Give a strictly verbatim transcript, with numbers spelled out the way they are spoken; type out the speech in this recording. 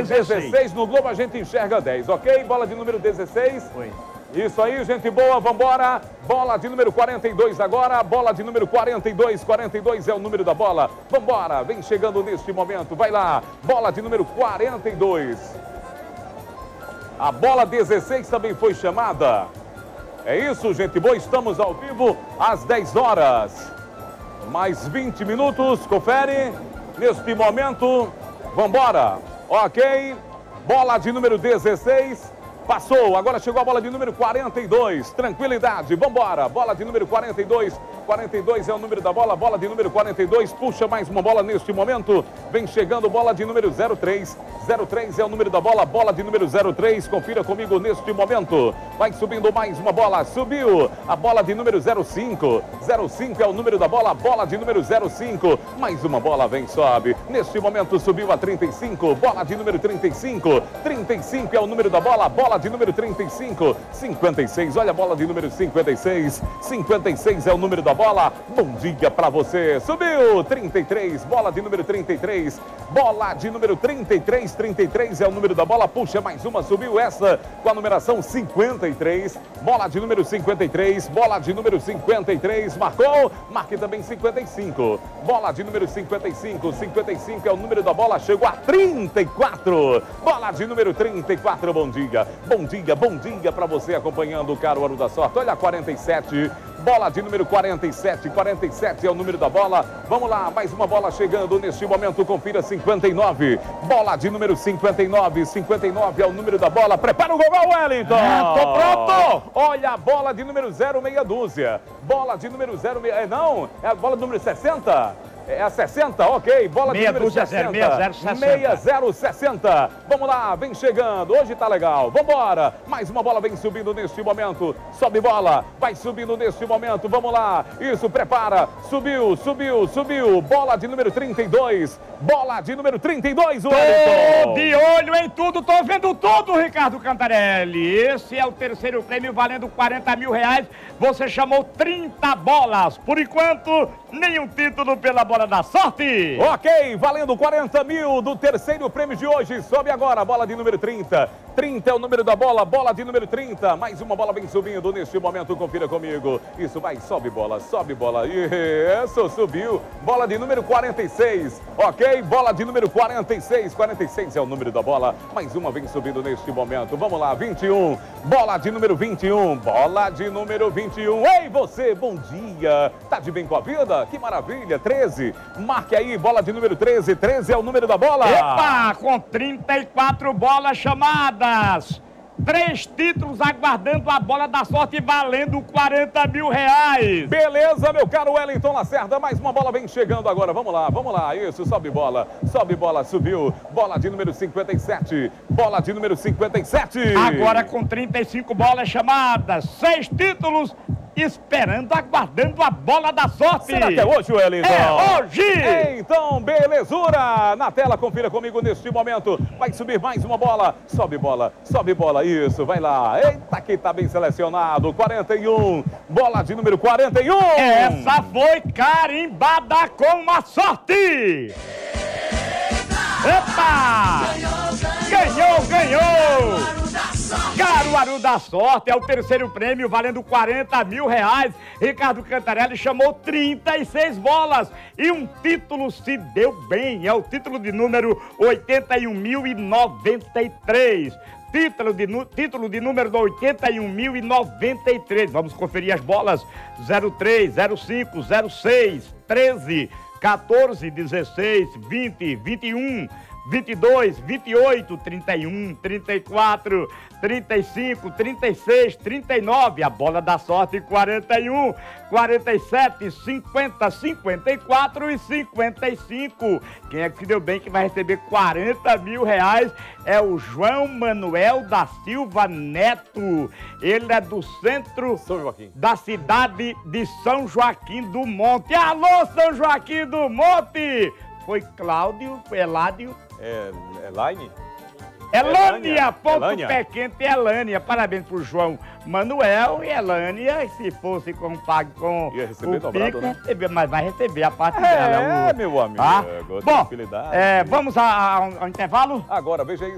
dezesseis. No Globo a gente enxerga dez, ok? Bola de número dezesseis. Foi. Isso aí, gente boa, vambora. Bola de número quarenta e dois agora. Bola de número quarenta e dois. quarenta e dois é o número da bola. Vambora, vem chegando neste momento. Vai lá. Bola de número quarenta e dois. A bola dezesseis também foi chamada. É isso, gente boa. Estamos ao vivo às dez horas. Mais vinte minutos. Confere. Neste momento. Vambora. Ok. Bola de número dezesseis. Passou, agora chegou a bola de número quarenta e dois, tranquilidade, vambora, bola de número quarenta e dois, quarenta e dois é o número da bola, bola de número quarenta e dois, puxa mais uma bola neste momento, vem chegando bola de número zero três, zero três é o número da bola, bola de número zero três, confira comigo neste momento, vai subindo mais uma bola, subiu, a bola de número zero cinco, zero cinco é o número da bola, bola de número zero cinco, mais uma bola vem, sobe, neste momento subiu a trinta e cinco, bola de número trinta e cinco, trinta e cinco é o número da bola, bola de número trinta e cinco, cinquenta e seis, olha a bola de número cinquenta e seis, cinquenta e seis é o número da bola, bom dia pra você, subiu, trinta e três, bola de número trinta e três, bola de número trinta e três, trinta e três é o número da bola, puxa mais uma, subiu essa com a numeração cinquenta e três, bola de número cinquenta e três, bola de número cinquenta e três, marcou, marque também cinquenta e cinco, bola de número cinquenta e cinco, cinquenta e cinco é o número da bola, chegou a trinta e quatro, bola de número trinta e quatro, bom dia, bom dia, bom dia pra você acompanhando o Caruaru da Sorte, olha a quarenta e sete, bola de número quarenta e sete, quarenta e sete é o número da bola, vamos lá, mais uma bola chegando neste momento, confira cinquenta e nove, bola de número cinquenta e nove, cinquenta e nove é o número da bola, prepara o gol, Wellington! É, tô pronto! Olha a bola de número zero meia dúzia, bola de número zero meia, é, não, é a bola de número sessenta? É a sessenta, ok, bola de número sessenta, meia zero sessenta, vamos lá, vem chegando, hoje tá legal, vambora, mais uma bola vem subindo neste momento, sobe bola, vai subindo neste momento, vamos lá, isso, prepara, subiu, subiu, subiu, bola de número trinta e dois, bola de número trinta e dois, o Tô de olho em tudo, tô vendo tudo, Ricardo Cantarelli, esse é o terceiro prêmio valendo quarenta mil reais, você chamou trinta bolas, por enquanto, nenhum título pela bola da sorte. Ok, valendo quarenta mil do terceiro prêmio de hoje. Sobe agora a bola de número trinta. trinta é o número da bola, bola de número trinta. Mais uma bola vem subindo neste momento, confira comigo. Isso, vai, sobe bola, sobe bola. Isso, subiu. Bola de número quarenta e seis. Ok, bola de número quarenta e seis. quarenta e seis é o número da bola. Mais uma vem subindo neste momento. Vamos lá, vinte e um. Bola de número vinte e um. Bola de número vinte e um. Ei, você, bom dia. Tá de bem com a vida? Que maravilha. treze. Marque aí, bola de número treze. treze é o número da bola. Epa, com trinta e quatro bolas chamadas. Três títulos aguardando a bola da sorte valendo quarenta mil reais. Beleza, meu caro Wellington Lacerda. Mais uma bola vem chegando agora. Vamos lá, vamos lá. Isso, sobe bola. Sobe bola, subiu. Bola de número cinquenta e sete. Bola de número cinquenta e sete. Agora com trinta e cinco bolas chamadas. Seis títulos esperando, aguardando a bola da sorte. Será que é hoje, Wellington? É hoje! Então, belezura! Na tela, confira comigo neste momento. Vai subir mais uma bola. Sobe bola, sobe bola. Isso, vai lá. Eita, que tá bem selecionado. quarenta e um. Bola de número quarenta e um. Essa foi carimbada com a sorte. Epa! Ganhou, ganhou! Caruaru da Sorte é o terceiro prêmio, valendo quarenta mil reais. Ricardo Cantarelli chamou trinta e seis bolas e um título se deu bem. É o título de número oitenta e um mil e noventa e três. Título de, título de número oitenta e um mil e noventa e três. Vamos conferir as bolas. zero três, zero cinco, zero seis, treze, quatorze, dezesseis, vinte, vinte e um, vinte e dois, vinte e oito, trinta e um, trinta e quatro, trinta e cinco, trinta e seis, trinta e nove, a bola da sorte, quarenta e um, quarenta e sete, cinquenta, cinquenta e quatro e cinquenta e cinco. Quem é que se deu bem que vai receber quarenta mil reais é o João Manuel da Silva Neto. Ele é do centro São Joaquim, da cidade de São Joaquim do Monte. Alô, São Joaquim do Monte! Foi Cláudio, foi Eládio. É, Elaine? Elânia, ponto Elânia. pé quente, Elânia. Parabéns pro João Manuel e Elânia. E se fosse com pago com Ia receber o dobrado, Pico, né? receber, mas vai receber a parte É, dela. o- meu amigo. Tá? Agora, Bom, tranquilidade. é, vamos a- a- ao intervalo? Agora, veja aí.